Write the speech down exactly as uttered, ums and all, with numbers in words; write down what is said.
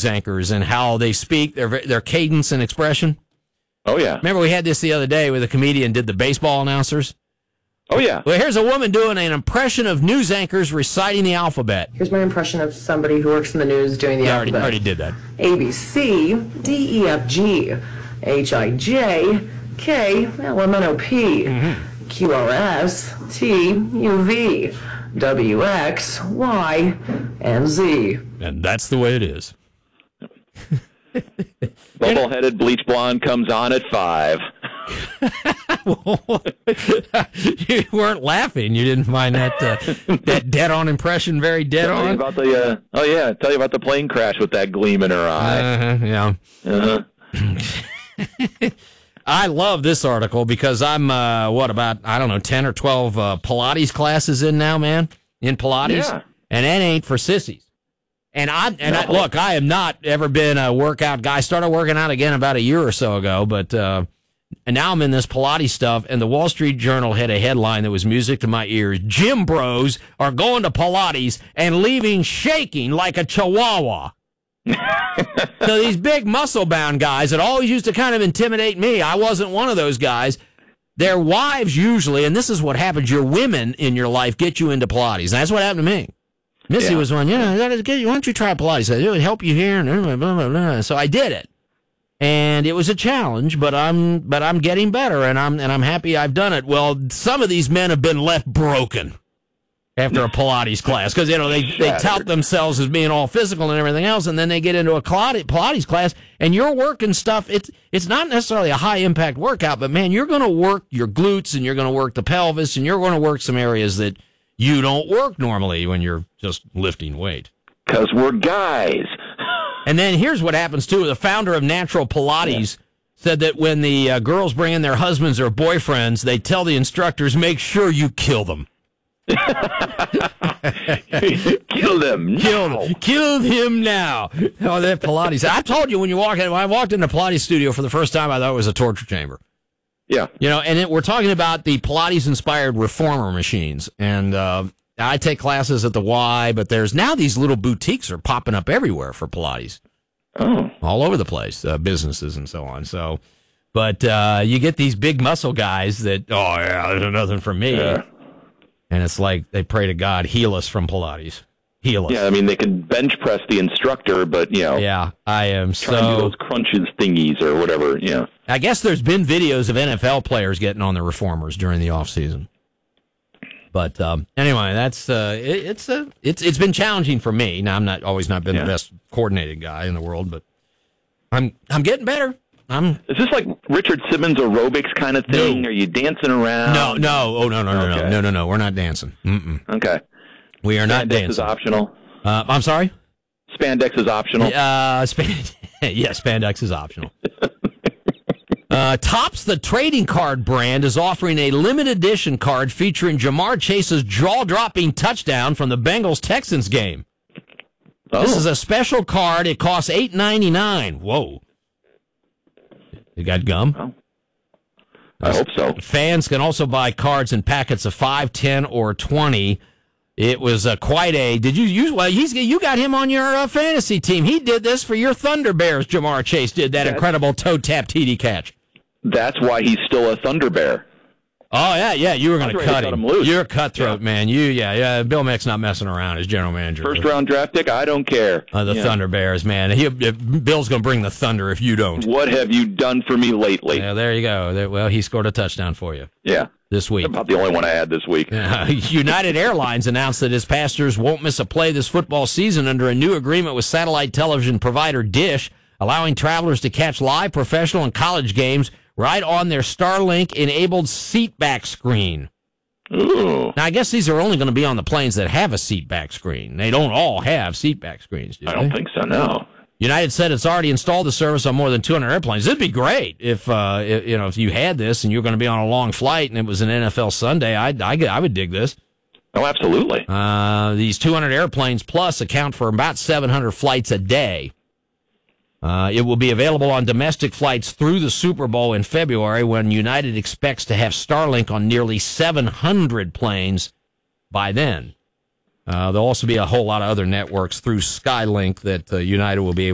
news anchors and how they speak, their their cadence and expression? Oh, yeah. Remember we had this the other day where the comedian did the baseball announcers? Oh, yeah. Well, here's a woman doing an impression of news anchors reciting the alphabet. Here's my impression of somebody who works in the news doing the I already, alphabet. already did that. A, B, C, D, E, F, G, H, I, J, K, L, M, N, O, P, mm-hmm. Q, R, S, T, U, V, W, X, Y, and Z. And that's the way it is. Bubble-headed bleach blonde comes on at five. You weren't laughing. You didn't find that uh, that dead-on impression very dead-on? About the, uh, oh, yeah. Tell you about the plane crash with that gleam in her eye. Uh-huh, yeah. Uh-huh. I love this article because I'm, uh, what, about, I don't know, ten or twelve uh, Pilates classes in now, man, in Pilates. Yeah. And that ain't for sissies. And I and no. I, look, I have not ever been a workout guy. I started working out again about a year or so ago, but uh, and now I'm in this Pilates stuff. And the Wall Street Journal had a headline that was music to my ears: "Gym bros are going to Pilates and leaving shaking like a chihuahua." So these big muscle-bound guys that always used to kind of intimidate me, I wasn't one of those guys. Their wives usually, and this is what happens: your women in your life get you into Pilates. And that's what happened to me. Missy yeah. was one, yeah, that is good. Why don't you try Pilates? It would help you here, and blah, blah, blah. So I did it, and it was a challenge, but I'm but I'm getting better, and I'm and I'm happy I've done it. Well, some of these men have been left broken after a Pilates class because you know they they tout themselves as being all physical and everything else, and then they get into a Pilates class, and you're working stuff. It's it's not necessarily a high impact workout, but man, you're going to work your glutes, and you're going to work the pelvis, and you're going to work some areas that you don't work normally when you're just lifting weight. Because we're guys. And then here's what happens, too. The founder of Natural Pilates yeah. said that when the uh, girls bring in their husbands or boyfriends, they tell the instructors, make sure you kill them. Kill them now. Kill, kill him now. Oh, that Pilates. I told you when you walk in, when I walked in the Pilates studio for the first time, I thought it was a torture chamber. Yeah. You know, and it, we're talking about the Pilates-inspired reformer machines. And uh, I take classes at the Y, but there's now these little boutiques are popping up everywhere for Pilates. Oh. All over the place, uh, businesses and so on. So, but uh, you get these big muscle guys that, oh, yeah, there's nothing for me. Yeah. And it's like they pray to God, heal us from Pilates. Heal us. Yeah, I mean, they can bench press the instructor, but, you know. Yeah, I am so. Try to do those crunches thingies or whatever, yeah. I guess there's been videos of N F L players getting on the reformers during the off season. But um, anyway, that's uh, it, it's uh, it's it's been challenging for me. Now I'm not always not been yeah. the best coordinated guy in the world, but I'm I'm getting better. I'm. Is this like Richard Simmons aerobics kind of thing? No. Are you dancing around? No, no, oh no, no, no, okay. no, no, no, no. We're not dancing. Mm-mm. Okay. We are not Spandex dancing. Is optional. Uh, I'm sorry? Spandex is optional. Uh, span- yes, spandex is optional. uh, Topps, the trading card brand, is offering a limited edition card featuring Jamar Chase's jaw-dropping touchdown from the Bengals-Texans game. Oh. This is a special card. It costs eight ninety-nine. Whoa. You got gum? Oh. I hope so. Fans can also buy cards in packets of five, ten, or twenty. It was uh, quite a. Did you use? Well, he's you got him on your uh, fantasy team. He did this for your Thunder Bears. Jamar Chase did that that's, incredible toe tap T D catch. That's why he's still a Thunder Bear. Oh yeah, yeah. You were going to cut him. him loose. You're a cutthroat, yeah. man. You, yeah, yeah. Bill Mick's not messing around as general manager. First round draft pick. I don't care. Uh, the yeah. Thunder Bears, man. He, Bill's going to bring the thunder if you don't. What have you done for me lately? Yeah, there you go. There, well, he scored a touchdown for you. Yeah. This week. About the only one I had this week. Uh, United Airlines announced that its passengers won't miss a play this football season under a new agreement with satellite television provider Dish, allowing travelers to catch live professional and college games right on their Starlink-enabled seatback screen. Ooh. Now, I guess these are only going to be on the planes that have a seatback screen. They don't all have seatback screens, do they? I don't think so, no. United said it's already installed the service on more than two hundred airplanes. It'd be great if, uh, if, you know, if you had this and you were going to be on a long flight and it was an N F L Sunday. I, I, I would dig this. Oh, absolutely. Uh, these two hundred airplanes plus account for about seven hundred flights a day. Uh, it will be available on domestic flights through the Super Bowl in February, when United expects to have Starlink on nearly seven hundred planes by then. Uh, there'll also be a whole lot of other networks through Skylink that uh, United will be able